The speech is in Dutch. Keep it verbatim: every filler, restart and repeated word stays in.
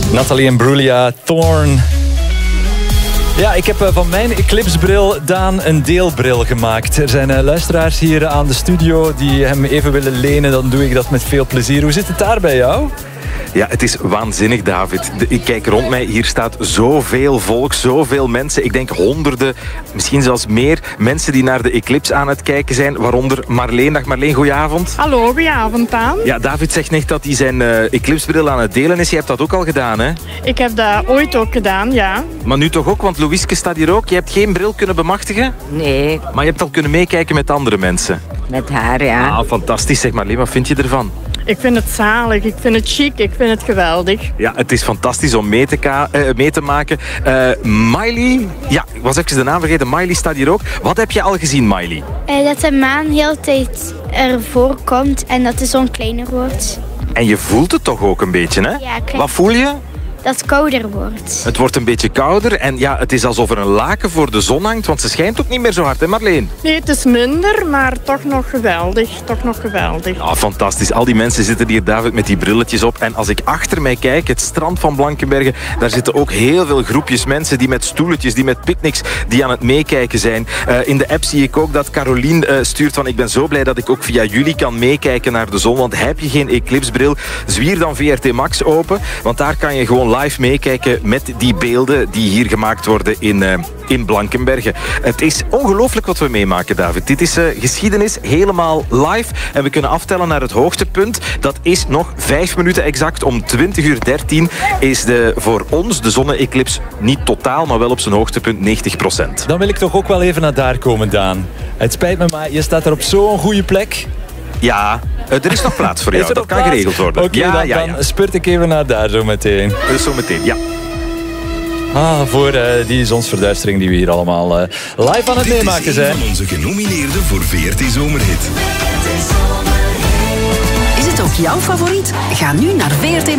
Nathalie Imbruglia, Thorn. Ja, ik heb van mijn eclipsebril Daan een deelbril gemaakt. Er zijn uh, luisteraars hier aan de studio die hem even willen lenen. Dan doe ik dat met veel plezier. Hoe zit het daar bij jou? Ja, het is waanzinnig, David. De, ik kijk rond mij, hier staat zoveel volk, zoveel mensen. Ik denk honderden, misschien zelfs meer mensen die naar de eclipse aan het kijken zijn. Waaronder Marleen. Dag Marleen, goedenavond. Hallo, goedenavond Daan. Ja, David zegt net dat hij zijn uh, eclipsebril aan het delen is. Je hebt dat ook al gedaan, hè? Ik heb dat ooit ook gedaan, ja. Maar nu toch ook, want Louiske staat hier ook. Je hebt geen bril kunnen bemachtigen? Nee. Maar je hebt al kunnen meekijken met andere mensen? Met haar, ja. Ah, fantastisch. Zeg Marleen, wat vind je ervan? Ik vind het zalig, ik vind het chic, ik vind het geweldig. Ja, het is fantastisch om mee te, ka- uh, mee te maken. Uh, Miley, ja, ik was even de naam vergeten. Miley staat hier ook. Wat heb je al gezien, Miley? Uh, dat de maan heel de tijd ervoor komt en dat de zon kleiner wordt. En je voelt het toch ook een beetje, hè? Ja, klein. Wat voel je? Dat het kouder wordt. Het wordt een beetje kouder en ja, het is alsof er een laken voor de zon hangt, want ze schijnt ook niet meer zo hard, hè Marleen? Nee, het is minder, maar toch nog geweldig. Toch nog geweldig. Ah, fantastisch. Al die mensen zitten hier, David, met die brilletjes op. En als ik achter mij kijk, het strand van Blankenberge, daar zitten ook heel veel groepjes mensen die met stoeletjes, die met picknicks, die aan het meekijken zijn. Uh, in de app zie ik ook dat Carolien uh, stuurt van ik ben zo blij dat ik ook via jullie kan meekijken naar de zon, want heb je geen eclipsebril, zwier dan V R T Max open, want daar kan je gewoon live meekijken met die beelden die hier gemaakt worden in, uh, in Blankenberge. Het is ongelooflijk wat we meemaken, David. Dit is uh, geschiedenis helemaal live en we kunnen aftellen naar het hoogtepunt. Dat is nog vijf minuten exact. Om twintig uur dertien is de, voor ons de zonne-eclips niet totaal, maar wel op zijn hoogtepunt negentig procent. Dan wil ik toch ook wel even naar daar komen, Daan. Het spijt me, maar je staat er op zo'n goede plek. Ja, er is nog plaats voor jou. Dat kan plaats? geregeld worden. Oké, okay, ja, dan, ja, ja. dan spurt ik even naar daar zo meteen. Dus zo meteen, ja. Ah, voor uh, die zonsverduistering die we hier allemaal uh, live aan het meemaken zijn. Dit is een van onze genomineerden voor V R T Zomerhit. Is het ook jouw favoriet? Ga nu naar V R T